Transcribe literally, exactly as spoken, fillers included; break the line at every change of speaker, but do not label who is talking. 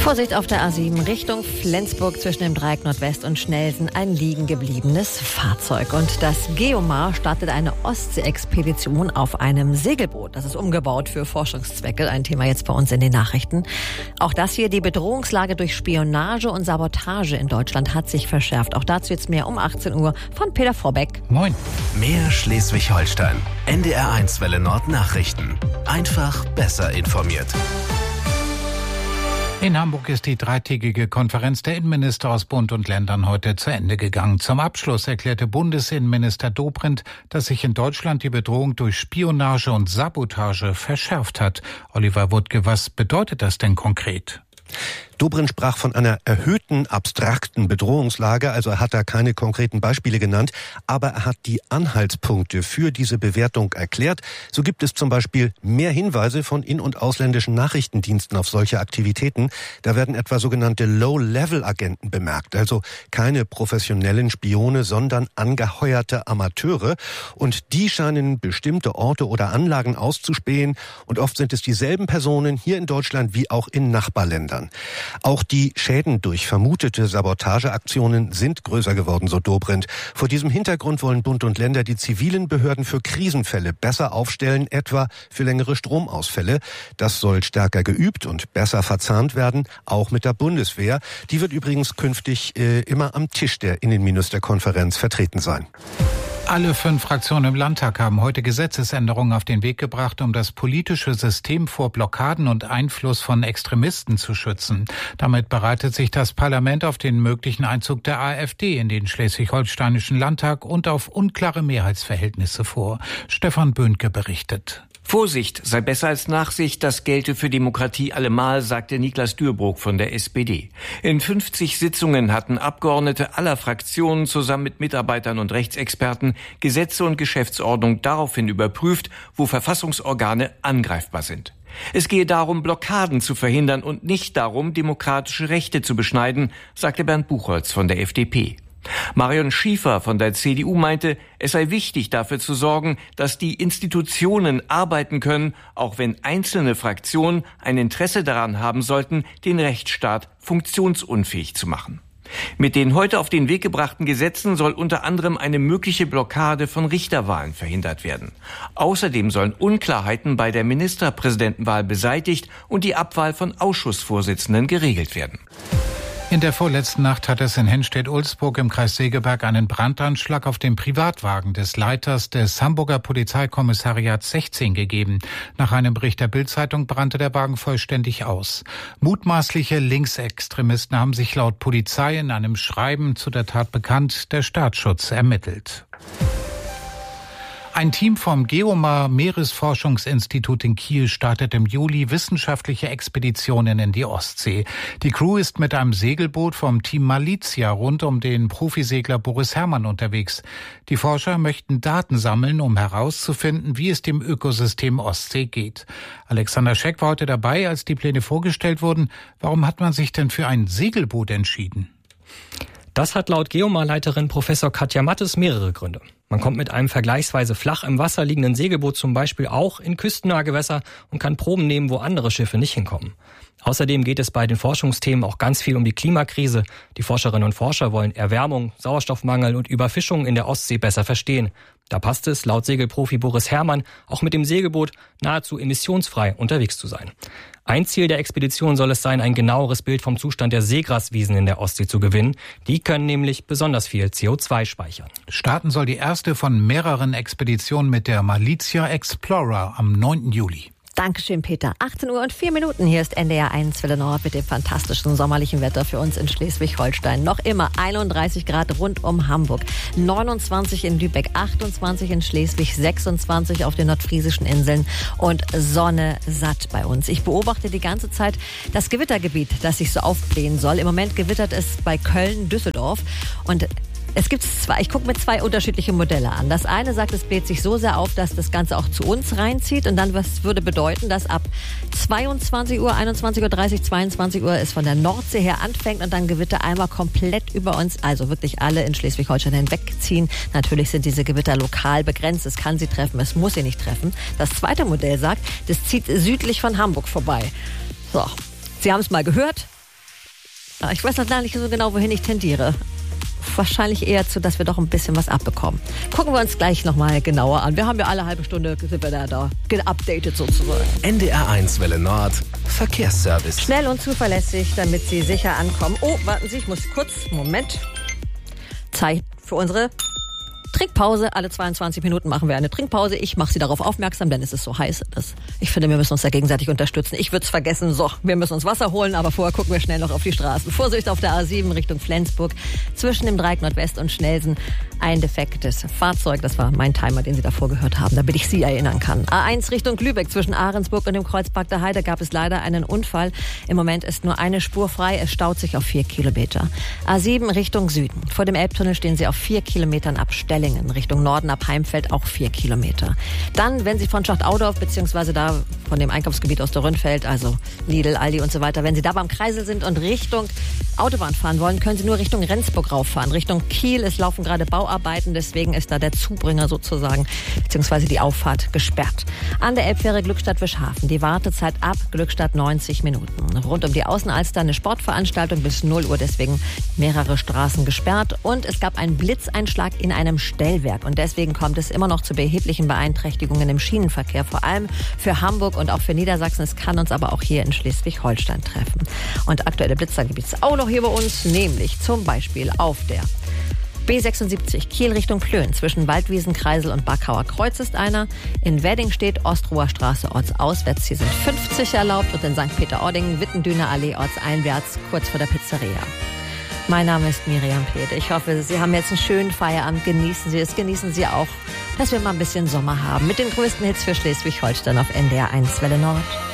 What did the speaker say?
Vorsicht auf der A sieben Richtung Flensburg zwischen dem Dreieck Nordwest und Schnelsen ein liegen gebliebenes Fahrzeug. Und das Geomar startet eine Ostsee-Expedition auf einem Segelboot. Das ist umgebaut für Forschungszwecke. Ein Thema jetzt bei uns in den Nachrichten. Auch das hier, die Bedrohungslage durch Spionage und Sabotage in Deutschland hat sich verschärft. Auch dazu jetzt mehr um achtzehn Uhr von Peter Vorbeck.
Moin.
Mehr Schleswig-Holstein. N D R eins Welle Nord Nachrichten. Einfach besser informiert.
In Hamburg ist die dreitägige Konferenz der Innenminister aus Bund und Ländern heute zu Ende gegangen. Zum Abschluss erklärte Bundesinnenminister Dobrindt, dass sich in Deutschland die Bedrohung durch Spionage und Sabotage verschärft hat. Oliver Wuttke, was bedeutet das denn konkret?
Dobrindt sprach von einer erhöhten, abstrakten Bedrohungslage, also er hat da keine konkreten Beispiele genannt, aber er hat die Anhaltspunkte für diese Bewertung erklärt. So gibt es zum Beispiel mehr Hinweise von in- und ausländischen Nachrichtendiensten auf solche Aktivitäten. Da werden etwa sogenannte Low-Level-Agenten bemerkt, also keine professionellen Spione, sondern angeheuerte Amateure. Und die scheinen bestimmte Orte oder Anlagen auszuspähen. Und oft sind es dieselben Personen hier in Deutschland wie auch in Nachbarländern. Auch die Schäden durch vermutete Sabotageaktionen sind größer geworden, so Dobrindt. Vor diesem Hintergrund wollen Bund und Länder die zivilen Behörden für Krisenfälle besser aufstellen, etwa für längere Stromausfälle. Das soll stärker geübt und besser verzahnt werden, auch mit der Bundeswehr. Die wird übrigens künftig äh, immer am Tisch der Innenministerkonferenz vertreten sein.
Alle fünf Fraktionen im Landtag haben heute Gesetzesänderungen auf den Weg gebracht, um das politische System vor Blockaden und Einfluss von Extremisten zu schützen. Damit bereitet sich das Parlament auf den möglichen Einzug der AfD in den schleswig-holsteinischen Landtag und auf unklare Mehrheitsverhältnisse vor. Stefan Böhnke berichtet.
Vorsicht sei besser als Nachsicht, das gelte für Demokratie allemal, sagte Niklas Dürrbrock von der S P D. In fünfzig Sitzungen hatten Abgeordnete aller Fraktionen zusammen mit Mitarbeitern und Rechtsexperten Gesetze und Geschäftsordnung daraufhin überprüft, wo Verfassungsorgane angreifbar sind. Es gehe darum, Blockaden zu verhindern und nicht darum, demokratische Rechte zu beschneiden, sagte Bernd Buchholz von der F D P. Marion Schiefer von der C D U meinte, es sei wichtig, dafür zu sorgen, dass die Institutionen arbeiten können, auch wenn einzelne Fraktionen ein Interesse daran haben sollten, den Rechtsstaat funktionsunfähig zu machen. Mit den heute auf den Weg gebrachten Gesetzen soll unter anderem eine mögliche Blockade von Richterwahlen verhindert werden. Außerdem sollen Unklarheiten bei der Ministerpräsidentenwahl beseitigt und die Abwahl von Ausschussvorsitzenden geregelt werden.
In der vorletzten Nacht hat es in Henstedt-Ulzburg im Kreis Segeberg einen Brandanschlag auf den Privatwagen des Leiters des Hamburger Polizeikommissariats sechzehn gegeben. Nach einem Bericht der Bild-Zeitung brannte der Wagen vollständig aus. Mutmaßliche Linksextremisten haben sich laut Polizei in einem Schreiben zu der Tat bekannt. Der Staatsschutz ermittelt. Ein Team vom Geomar Meeresforschungsinstitut in Kiel startet im Juli wissenschaftliche Expeditionen in die Ostsee. Die Crew ist mit einem Segelboot vom Team Malizia rund um den Profisegler Boris Herrmann unterwegs. Die Forscher möchten Daten sammeln, um herauszufinden, wie es dem Ökosystem Ostsee geht. Alexander Scheck war heute dabei, als die Pläne vorgestellt wurden. Warum hat man sich denn für ein Segelboot entschieden?
Das hat laut Geomar-Leiterin Professor Katja Mattes mehrere Gründe. Man kommt mit einem vergleichsweise flach im Wasser liegenden Segelboot zum Beispiel auch in küstennahe Gewässer und kann Proben nehmen, wo andere Schiffe nicht hinkommen. Außerdem geht es bei den Forschungsthemen auch ganz viel um die Klimakrise. Die Forscherinnen und Forscher wollen Erwärmung, Sauerstoffmangel und Überfischung in der Ostsee besser verstehen. Da passt es, laut Segelprofi Boris Herrmann, auch mit dem Segelboot nahezu emissionsfrei unterwegs zu sein. Ein Ziel der Expedition soll es sein, ein genaueres Bild vom Zustand der Seegraswiesen in der Ostsee zu gewinnen. Die können nämlich besonders viel C O zwei speichern.
Starten soll die erste von mehreren Expeditionen mit der Malizia Explorer am neunten Juli.
Dankeschön, Peter. achtzehn Uhr und vier Minuten. Hier ist N D R eins Welle Nord mit dem fantastischen sommerlichen Wetter für uns in Schleswig-Holstein. Noch immer einunddreißig Grad rund um Hamburg, neunundzwanzig in Lübeck, achtundzwanzig in Schleswig, sechsundzwanzig auf den nordfriesischen Inseln und Sonne satt bei uns. Ich beobachte die ganze Zeit das Gewittergebiet, das sich so aufblähen soll. Im Moment gewittert es bei Köln, Düsseldorf und es gibt zwei, ich gucke mir zwei unterschiedliche Modelle an. Das eine sagt, es bläht sich so sehr auf, dass das Ganze auch zu uns reinzieht. Und dann was würde bedeuten, dass ab zweiundzwanzig Uhr, einundzwanzig Uhr dreißig, zweiundzwanzig Uhr es von der Nordsee her anfängt und dann Gewitter einmal komplett über uns, also wirklich alle in Schleswig-Holstein hinwegziehen. Natürlich sind diese Gewitter lokal begrenzt. Es kann sie treffen, es muss sie nicht treffen. Das zweite Modell sagt, das zieht südlich von Hamburg vorbei. So, Sie haben es mal gehört. Ich weiß noch gar nicht so genau, wohin ich tendiere. Wahrscheinlich eher zu, dass wir doch ein bisschen was abbekommen. Gucken wir uns gleich nochmal genauer an. Wir haben ja alle halbe Stunde, sind wir da, da geupdatet sozusagen.
N D R eins Welle Nord, Verkehrsservice.
Schnell und zuverlässig, damit Sie sicher ankommen. Oh, warten Sie, ich muss kurz, Moment. Zeit für unsere Trinkpause. Alle zweiundzwanzig Minuten machen wir eine Trinkpause. Ich mache Sie darauf aufmerksam, denn es ist so heiß. Dass ich finde, wir müssen uns da gegenseitig unterstützen. Ich würde es vergessen. So, wir müssen uns Wasser holen, aber vorher gucken wir schnell noch auf die Straßen. Vorsicht auf der A sieben Richtung Flensburg. Zwischen dem Dreieck Nordwest und Schnelsen ein defektes Fahrzeug. Das war mein Timer, den Sie davor gehört haben, damit ich Sie erinnern kann. A eins Richtung Lübeck. Zwischen Ahrensburg und dem Kreuzpark der Heide gab es leider einen Unfall. Im Moment ist nur eine Spur frei. Es staut sich auf vier Kilometer. A sieben Richtung Süden. Vor dem Elbtunnel stehen Sie auf vier Kilometern ab Stellingen. Richtung Norden ab Heimfeld auch vier Kilometer. Dann, wenn Sie von Schachtaudorf beziehungsweise da von dem Einkaufsgebiet aus der Rünnfeld, also Lidl, Aldi und so weiter, wenn Sie da beim Kreisel sind und Richtung Autobahn fahren wollen, können Sie nur Richtung Rendsburg rauffahren. Richtung Kiel, es laufen gerade Bauarbeiten, deswegen ist da der Zubringer sozusagen, beziehungsweise die Auffahrt gesperrt. An der Elbfähre Glückstadt-Wischhafen, die Wartezeit ab Glückstadt neunzig Minuten. Rund um die Außenalster eine Sportveranstaltung bis null Uhr, deswegen mehrere Straßen gesperrt. Und es gab einen Blitzeinschlag in einem Stellwerk und deswegen kommt es immer noch zu erheblichen Beeinträchtigungen im Schienenverkehr, vor allem für Hamburg und auch für Niedersachsen. Es kann uns aber auch hier in Schleswig-Holstein treffen. Und aktuelle Blitzer gibt es auch noch hier bei uns, nämlich zum Beispiel auf der B sechsundsiebzig Kiel Richtung Plön. Zwischen Waldwiesenkreisel und Backauer Kreuz ist einer. In Wedding steht Ostroher Straße ortsauswärts. Hier sind fünfzig erlaubt und in Sankt Peter-Ording Wittendüner Allee ortseinwärts, kurz vor der Pizzeria. Mein Name ist Miriam Pede. Ich hoffe, Sie haben jetzt einen schönen Feierabend. Genießen Sie es. Genießen Sie auch, dass wir mal ein bisschen Sommer haben. Mit den größten Hits für Schleswig-Holstein auf N D R eins Welle Nord.